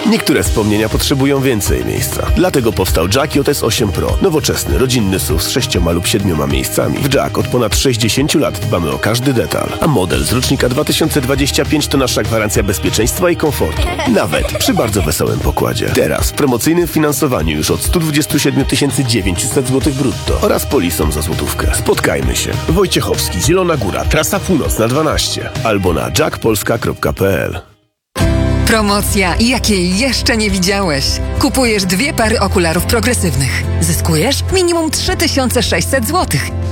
Niektóre wspomnienia potrzebują więcej miejsca. Dlatego powstał Jack JS 8 Pro. Nowoczesny, rodzinny SUV z 6 lub 7 miejscami. W Jack od ponad 60 lat dbamy o każdy detal. A model z rocznika 2025 to nasza gwarancja bezpieczeństwa i komfortu. Nawet przy bardzo wesołym pokładzie. Teraz w promocyjnym finansowaniu już od 127 900 zł brutto oraz polisą za złotówkę. Spotkajmy się. Wojciechowski, Zielona Góra, Trasa Północna 12 albo na jackpolska.pl. Promocja, jakiej jeszcze nie widziałeś. Kupujesz 2 pary okularów progresywnych. Zyskujesz minimum 3600 zł.